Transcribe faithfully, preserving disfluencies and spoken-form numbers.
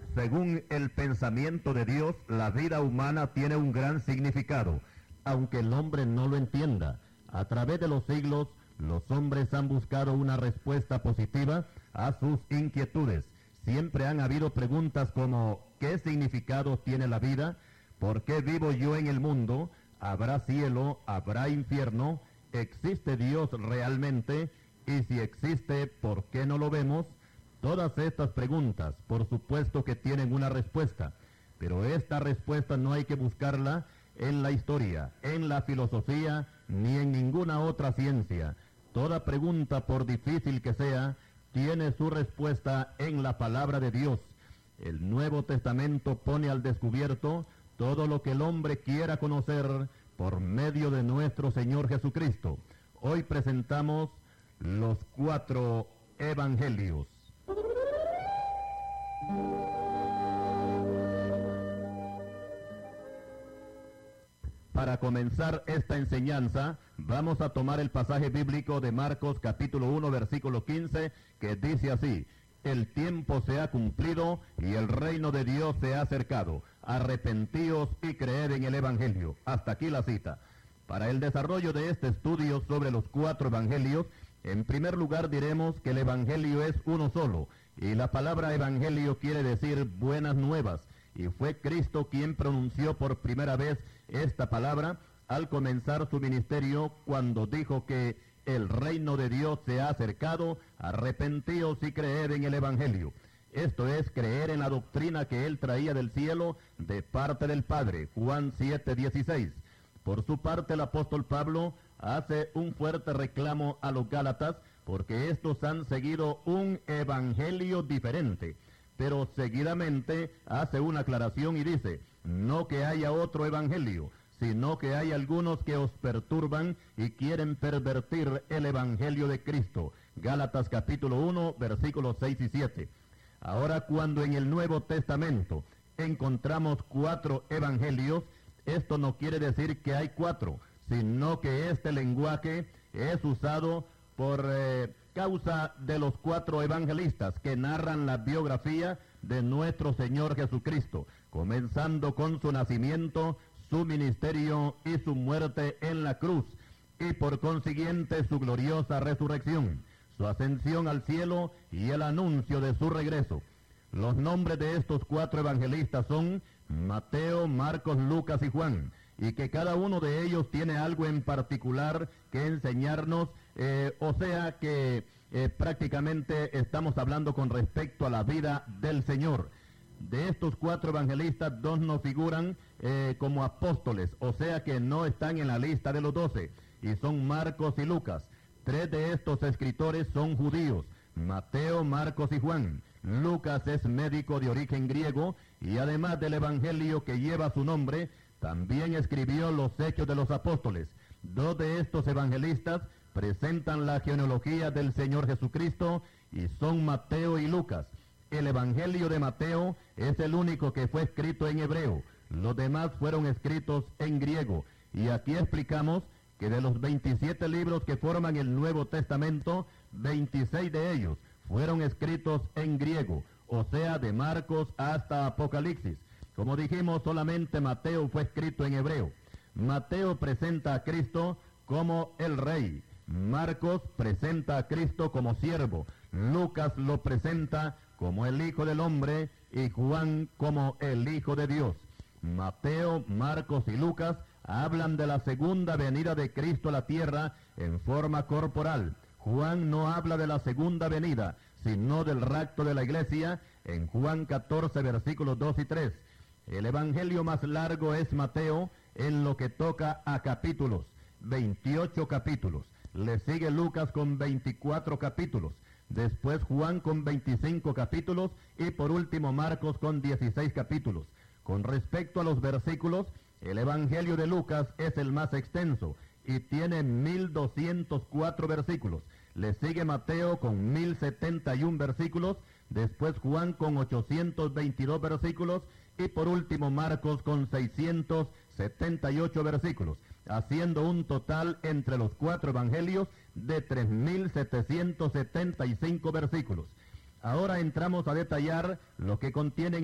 Según el pensamiento de Dios, la vida humana tiene un gran significado, aunque el hombre no lo entienda. A través de los siglos, los hombres han buscado una respuesta positiva a sus inquietudes. Siempre han habido preguntas como ¿qué significado tiene la vida? ¿Por qué vivo yo en el mundo? ¿Habrá cielo? ¿Habrá infierno? ¿Existe Dios realmente? Y si existe, ¿por qué no lo vemos? Todas estas preguntas, por supuesto que tienen una respuesta, pero esta respuesta no hay que buscarla en la historia, en la filosofía, ni en ninguna otra ciencia. Toda pregunta, por difícil que sea, tiene su respuesta en la palabra de Dios. El Nuevo Testamento pone al descubierto todo lo que el hombre quiera conocer por medio de nuestro Señor Jesucristo. Hoy presentamos los cuatro evangelios. Para comenzar esta enseñanza, vamos a tomar el pasaje bíblico de Marcos capítulo uno, versículo quince, que dice así: el tiempo se ha cumplido y el reino de Dios se ha acercado. Arrepentíos y creed en el evangelio. Hasta aquí la cita. Para el desarrollo de este estudio sobre los cuatro evangelios, en primer lugar diremos que el evangelio es uno solo, y la palabra evangelio quiere decir buenas nuevas, y fue Cristo quien pronunció por primera vez esta palabra al comenzar su ministerio, cuando dijo que el reino de Dios se ha acercado, arrepentíos y creed en el evangelio. Esto es creer en la doctrina que él traía del cielo de parte del Padre, Juan siete, dieciséis. Por su parte, el apóstol Pablo hace un fuerte reclamo a los Gálatas porque estos han seguido un evangelio diferente, pero seguidamente hace una aclaración y dice: no que haya otro evangelio, sino que hay algunos que os perturban y quieren pervertir el evangelio de Cristo. Gálatas capítulo uno, versículos seis y siete. Ahora, cuando en el Nuevo Testamento encontramos cuatro evangelios, esto no quiere decir que hay cuatro, sino que este lenguaje es usado por eh, causa de los cuatro evangelistas que narran la biografía de nuestro Señor Jesucristo, comenzando con su nacimiento, su ministerio y su muerte en la cruz, y por consiguiente su gloriosa resurrección, su ascensión al cielo y el anuncio de su regreso. Los nombres de estos cuatro evangelistas son Mateo, Marcos, Lucas y Juan, y que cada uno de ellos tiene algo en particular que enseñarnos, eh, o sea que eh, prácticamente estamos hablando con respecto a la vida del Señor. De estos cuatro evangelistas, dos nos figuran eh, como apóstoles, o sea que no están en la lista de los doce, y son Marcos y Lucas. Tres de estos escritores son judíos: Mateo, Marcos y Juan. Lucas es médico de origen griego, y además del evangelio que lleva su nombre, también escribió los Hechos de los Apóstoles. Dos de estos evangelistas presentan la genealogía del Señor Jesucristo y son Mateo y Lucas. El evangelio de Mateo es el único que fue escrito en hebreo. Los demás fueron escritos en griego. Y aquí explicamos que de los veintisiete libros que forman el Nuevo Testamento, veintiséis de ellos fueron escritos en griego, o sea, de Marcos hasta Apocalipsis. Como dijimos, solamente Mateo fue escrito en hebreo. Mateo presenta a Cristo como el Rey. Marcos presenta a Cristo como siervo. Lucas lo presenta como el Hijo del Hombre y Juan como el Hijo de Dios. Mateo, Marcos y Lucas hablan de la segunda venida de Cristo a la tierra en forma corporal. Juan no habla de la segunda venida, sino del rapto de la iglesia en Juan catorce, versículos dos y tres. El evangelio más largo es Mateo en lo que toca a capítulos, veintiocho capítulos. Le sigue Lucas con veinticuatro capítulos. Después Juan con veinticinco capítulos y por último Marcos con dieciséis capítulos. Con respecto a los versículos, el evangelio de Lucas es el más extenso y tiene mil doscientos cuatro versículos. Le sigue Mateo con mil setenta y uno versículos, después Juan con ochocientos veintidós versículos y por último Marcos con seiscientos setenta y ocho versículos, haciendo un total entre los cuatro evangelios de tres mil setecientos setenta y cinco versículos. Ahora entramos a detallar lo que contienen